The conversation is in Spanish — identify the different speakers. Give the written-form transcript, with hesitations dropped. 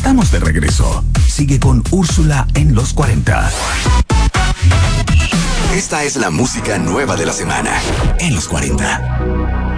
Speaker 1: Estamos de regreso. Sigue con Úrsula en los 40. Esta es la música nueva de la semana en los 40.